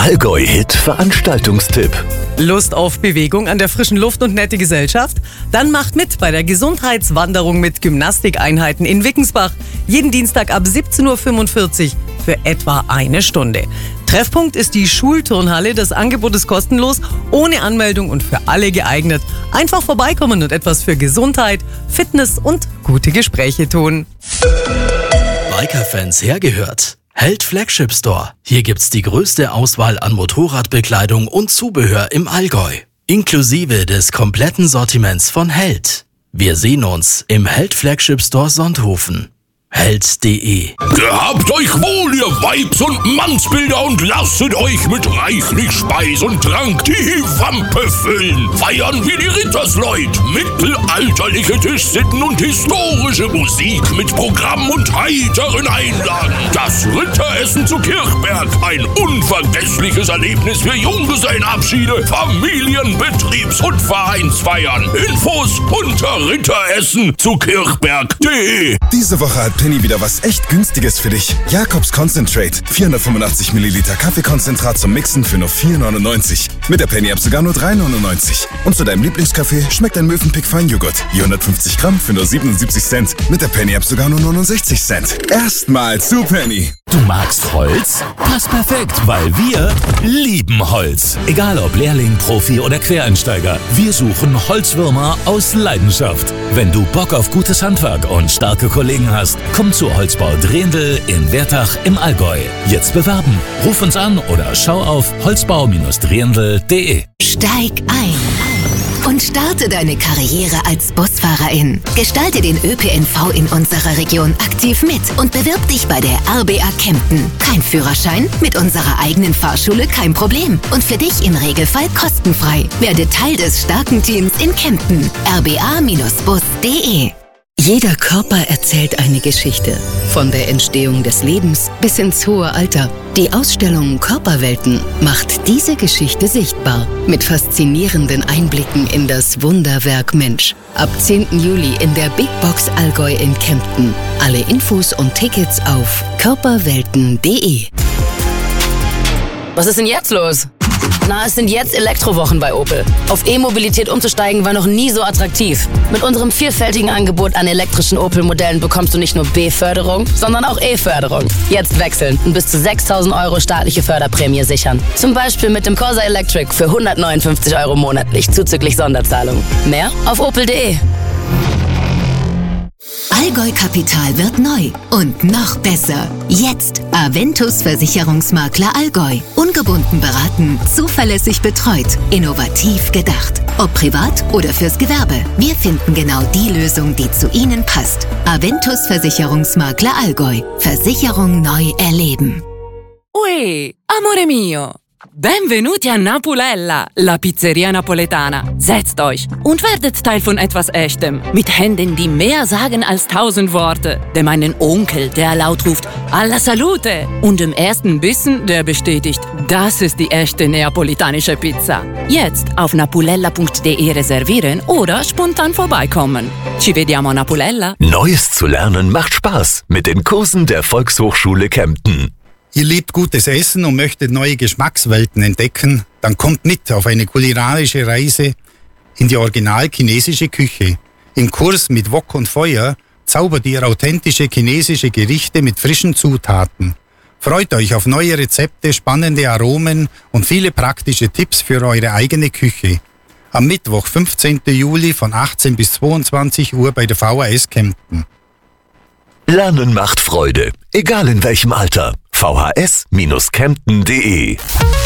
Allgäu-Hit-Veranstaltungstipp. Lust auf Bewegung an der frischen Luft und nette Gesellschaft? Dann macht mit bei der Gesundheitswanderung mit Gymnastikeinheiten in Wickensbach. Jeden Dienstag ab 17:45 Uhr für etwa eine Stunde. Treffpunkt ist die Schulturnhalle. Das Angebot ist kostenlos, ohne Anmeldung und für alle geeignet. Einfach vorbeikommen und etwas für Gesundheit, Fitness und gute Gespräche tun. Biker-Fans hergehört. Held Flagship Store. Hier gibt's die größte Auswahl an Motorradbekleidung und Zubehör im Allgäu. Inklusive des kompletten Sortiments von Held. Wir sehen uns im Held Flagship Store Sonthofen. Held.de. Gehabt euch wohl, ihr Weibs- und Mannsbilder, und lasset euch mit reichlich Speis und Trank die Wampe füllen. Feiern wir die Rittersleut. Mittelalterliche Tischsitten und historische Musik mit Programm und heiteren Einlagen. Das Ritteressen zu Kirchberg. Ein unvergessliches Erlebnis für Junggesellenabschiede, Familien-, Betriebs- und Vereinsfeiern. Infos unter Ritteressen zu Kirchberg.de. Diese Woche hat Penny wieder was echt Günstiges für dich. Jakobs Concentrate. 485 Milliliter Kaffeekonzentrat zum Mixen für nur 4,99. Mit der Penny-App sogar nur 3,99. Und zu deinem Lieblingskaffee schmeckt ein Mövenpick Feinjoghurt. Je 150 Gramm für nur 77 Cent. Mit der Penny-App sogar nur 69 Cent. Erstmal zu Penny. Du magst Holz? Passt perfekt, weil wir lieben Holz. Egal ob Lehrling, Profi oder Quereinsteiger. Wir suchen Holzwürmer aus Leidenschaft. Wenn du Bock auf gutes Handwerk und starke Kollegen hast, komm zu Holzbau Drehendl in Wertach im Allgäu. Jetzt bewerben. Ruf uns an oder schau auf holzbau-drehendl.de. Steig ein und starte deine Karriere als Busfahrerin. Gestalte den ÖPNV in unserer Region aktiv mit und bewirb dich bei der RBA Kempten. Kein Führerschein? Mit unserer eigenen Fahrschule kein Problem. Und für dich im Regelfall kostenfrei. Werde Teil des starken Teams in Kempten. rba-bus.de. Jeder Körper erzählt eine Geschichte. Von der Entstehung des Lebens bis ins hohe Alter. Die Ausstellung Körperwelten macht diese Geschichte sichtbar. Mit faszinierenden Einblicken in das Wunderwerk Mensch. Ab 10. Juli in der Big Box Allgäu in Kempten. Alle Infos und Tickets auf körperwelten.de. Was ist denn jetzt los? Na, es sind jetzt Elektrowochen bei Opel. Auf E-Mobilität umzusteigen war noch nie so attraktiv. Mit unserem vielfältigen Angebot an elektrischen Opel-Modellen bekommst du nicht nur B-Förderung, sondern auch E-Förderung. Jetzt wechseln und bis zu 6.000 € staatliche Förderprämie sichern. Zum Beispiel mit dem Corsa Electric für 159 € monatlich, zuzüglich Sonderzahlung. Mehr auf opel.de. Allgäu Kapital wird neu und noch besser. Jetzt Aventus Versicherungsmakler Allgäu. Ungebunden beraten, zuverlässig betreut, innovativ gedacht. Ob privat oder fürs Gewerbe. Wir finden genau die Lösung, die zu Ihnen passt. Aventus Versicherungsmakler Allgäu. Versicherung neu erleben. Ui, amore mio. Benvenuti a Napulella, la Pizzeria Napoletana. Setzt euch und werdet Teil von etwas Echtem. Mit Händen, die mehr sagen als 1000 Worte. Dem einen Onkel, der laut ruft, alla salute. Und dem ersten Bissen, der bestätigt, das ist die echte neapolitanische Pizza. Jetzt auf napulella.de reservieren oder spontan vorbeikommen. Ci vediamo a Napulella. Neues zu lernen macht Spaß mit den Kursen der Volkshochschule Kempten. Ihr liebt gutes Essen und möchtet neue Geschmackswelten entdecken? Dann kommt mit auf eine kulinarische Reise in die original chinesische Küche. Im Kurs mit Wok und Feuer zaubert ihr authentische chinesische Gerichte mit frischen Zutaten. Freut euch auf neue Rezepte, spannende Aromen und viele praktische Tipps für eure eigene Küche. Am Mittwoch, 15. Juli von 18 bis 22 Uhr bei der VHS Kempten. Lernen macht Freude, egal in welchem Alter. VHS-Kempten.de